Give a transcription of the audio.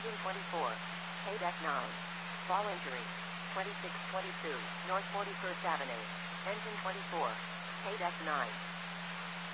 Engine 24. Paid F9. Fall injury. 2622, North 41st Avenue. Engine 24. Paid F9.